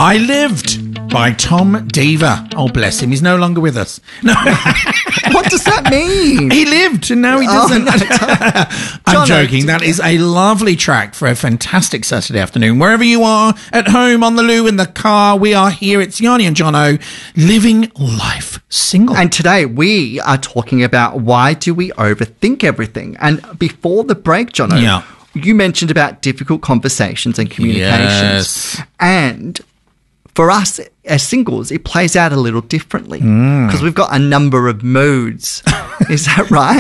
I Lived by Tom Deaver. Oh, bless him. He's no longer with us. No. What does that mean? He lived and now he doesn't. I'm joking. That is a lovely track for a fantastic Saturday afternoon. Wherever you are, at home, on the loo, in the car, we are here. It's Yanni and Jono, living life single. And today we are talking about why do we overthink everything. And before the break, Jono, you mentioned about difficult conversations and communications. Yes. And for us as singles, it plays out a little differently because we've got a number of moods. Is that right?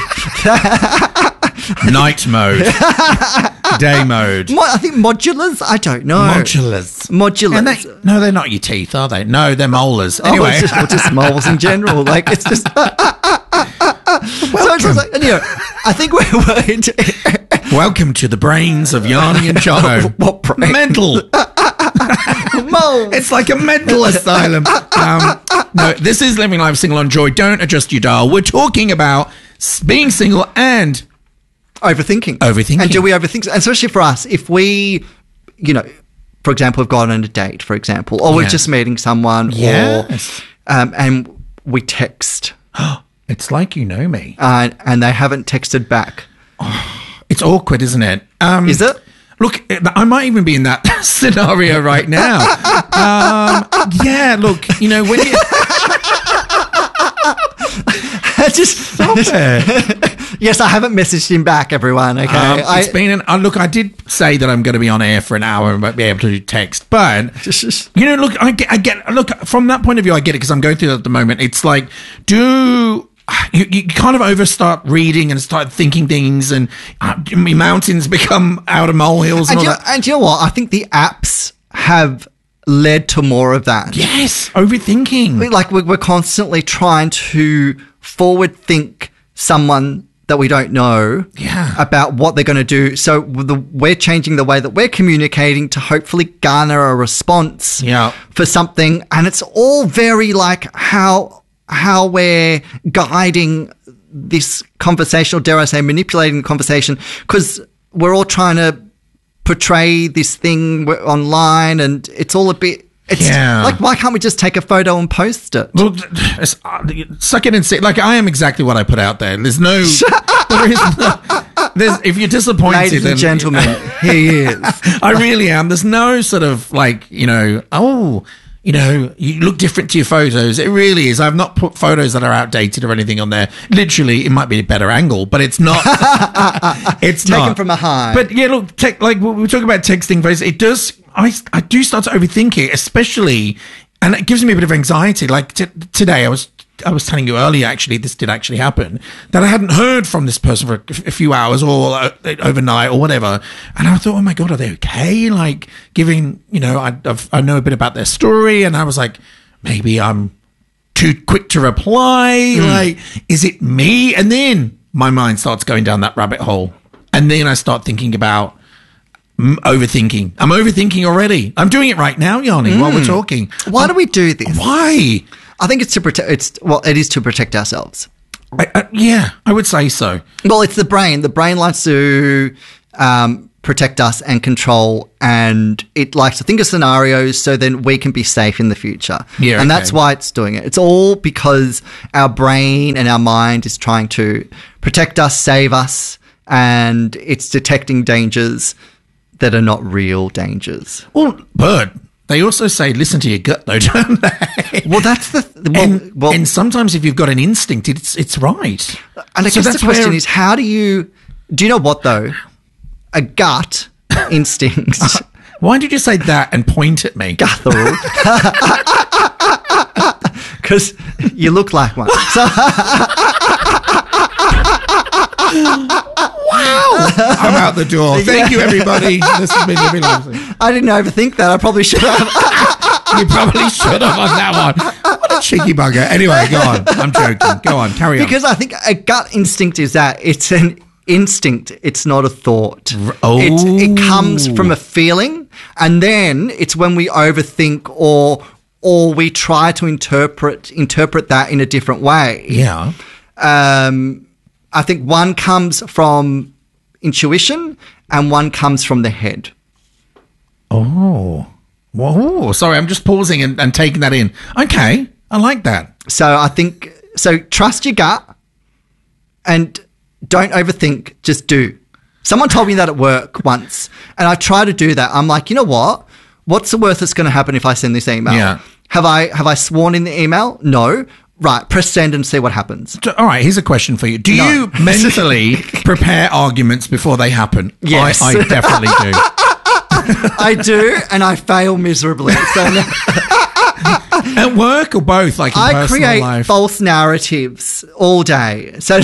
Night mode. Day mode. I think modulars? I don't know. Modulars. Modulars. No, they're not your teeth, are they? No, they're molars. Anyway. Just moles in general. Like, it's just... So it's just like, I think we're... Welcome to the brains of Yanni and Jono. What brain? Mental. It's like a mental asylum. No, this is Living Life Single on Joy. Don't adjust your dial. We're talking about being single and... Overthinking. Overthinking. And do we overthink? And especially for us, if we, for example, have gone on a date, for example, or we're just meeting someone, or and we text. It's like you know me. And they haven't texted back. It's awkward, isn't it? Is it? Look, I might even be in that scenario right now. Look, when you... Just stop it. Yes, I haven't messaged him back, everyone. Okay, it's been look. I did say that I'm going to be on air for an hour and won't be able to text, but look, I get. Look, from that point of view, I get it because I'm going through that at the moment. It's like, you kind of start reading and start thinking things, and mountains become out of molehills, and all that. And you know what? I think the apps have led to more of that. Yes, overthinking. Like we're constantly trying to forward think someone that we don't know about what they're going to do. So we're changing the way that we're communicating to hopefully garner a response for something. And it's all very like how we're guiding this conversation, or dare I say manipulating the conversation, because we're all trying to portray this thing online, and it's all a bit... like, why can't we just take a photo and post it? Well, suck it and see. Like, I am exactly what I put out there. There's no... if you're disappointed... Ladies and gentlemen, here he is. I really am. There's no sort of like, you look different to your photos. It really is. I've not put photos that are outdated or anything on there. Literally, it might be a better angle, but it's not. It's taken not from a high. But yeah, look, like we're talking about texting phase. It does. I do start to overthink it, especially, and it gives me a bit of anxiety. Like today, I was telling you earlier, actually, this did actually happen, that I hadn't heard from this person for a few hours or overnight or whatever. And I thought, oh my God, are they okay? Like giving, I know a bit about their story, and I was like, maybe I'm too quick to reply. Like, is it me? And then my mind starts going down that rabbit hole. And then I start thinking about overthinking. I'm overthinking already. I'm doing it right now, Yanni, while we're talking. Why do we do this? Why? I think it's to protect. It is to protect ourselves. I would say so. Well, it's the brain. The brain likes to protect us and control, and it likes to think of scenarios so then we can be safe in the future. Yeah, and that's why it's doing it. It's all because our brain and our mind is trying to protect us, save us, and it's detecting dangers that are not real dangers. Well, but they also say, listen to your gut, though, don't they? Well, that's and sometimes if you've got an instinct, it's right. And I guess the question is, how do you know what, though? A gut instinct. Why did you say that and point at me? Guttural. Because you look like one. So wow. I'm out the door. Thank you, everybody. This has been Living Life. I didn't overthink that. I probably should have. You probably should have on that one. What a cheeky bugger. Anyway, go on. I'm joking. Go on. Carry on. Because I think a gut instinct is that it's an instinct. It's not a thought. Oh. It comes from a feeling, and then it's when we overthink or we try to interpret that in a different way. Yeah. I think one comes from intuition and one comes from the head. Oh. Whoa, sorry, I'm just pausing and taking that in. Okay, I like that. So I think, trust your gut and don't overthink, just do. Someone told me that at work once, and I try to do that. I'm like, you know what? What's the worst that's going to happen if I send this email? Yeah. Have I sworn in the email? No. Right, press send and see what happens. All right, here's a question for you. Do you mentally prepare arguments before they happen? Yes. I definitely do. I do, and I fail miserably. So At work or both, like in I personal create life? false narratives all day. So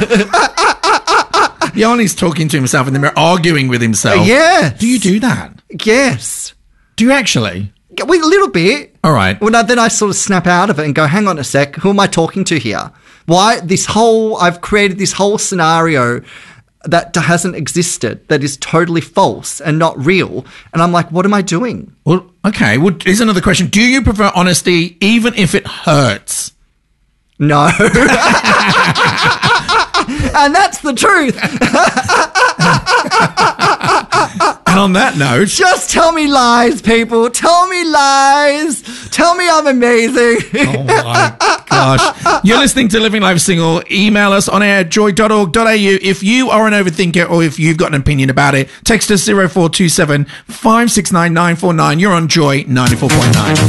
Yanni's talking to himself in the mirror, arguing with himself. Yes. Do you do that? Yes. Do you actually? A little bit. All right. Well, then I sort of snap out of it and go, hang on a sec, who am I talking to here? Why I've created this whole scenario that hasn't existed, that is totally false and not real. And I'm like, what am I doing? Well, okay. Well, here's another question. Do you prefer honesty even if it hurts? No. And that's the truth. And on that note, just tell me lies, people. Tell me lies. Tell me I'm amazing. oh my gosh. You're listening to Living Life Single. Email us on air at joy.org.au if you are an overthinker or if you've got an opinion about it. Text us 0427 569 949. You're on Joy 94.9.